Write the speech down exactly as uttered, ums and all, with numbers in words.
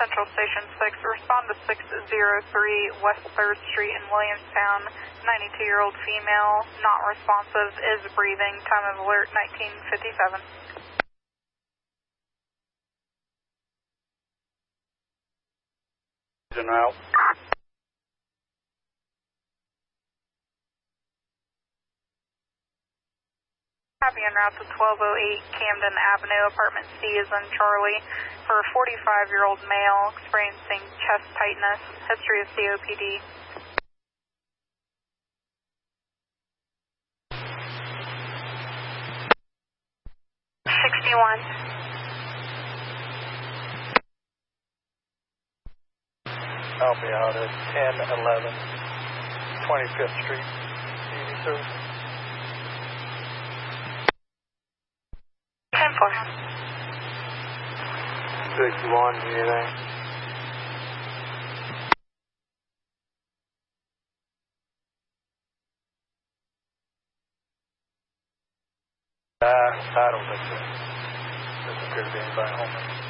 Central Station six, respond to six oh three West third Street in Williamstown. ninety-two-year-old female, not responsive, is breathing. Time of alert nineteen fifty-seven. General. Copy en route to twelve oh eight Camden Avenue, apartment C is in Charlie, for a forty-five-year-old male experiencing chest tightness, history of C O P D. sixty-one. I'll be out at ten eleven twenty-fifth Street, evening service. ten four. sixty-one, anything? Uh, I don't think so. Doesn't appear to be anybody home.